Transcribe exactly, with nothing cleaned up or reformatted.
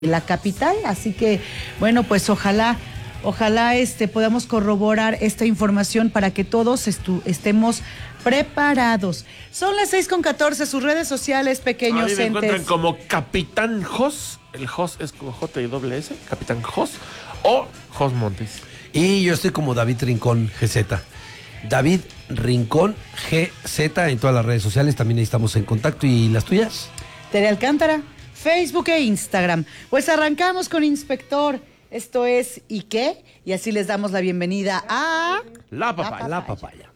la capital, así que bueno, pues ojalá ojalá este podamos corroborar esta información para que todos estu estemos preparados. Son las seis con catorce, sus redes sociales, pequeños entes. A mí me entes. encuentran como Capitán Jos, el Jos es como J y doble S, Capitán Jos, o Jos Montes. Y yo estoy como David Rincón G Z. David Rincón G Z en todas las redes sociales, también ahí estamos en contacto. ¿Y las tuyas? Tere Alcántara, Facebook e Instagram. Pues arrancamos con Inspector. Esto es ¿Y qué? Y así les damos la bienvenida a La papaya. La papaya.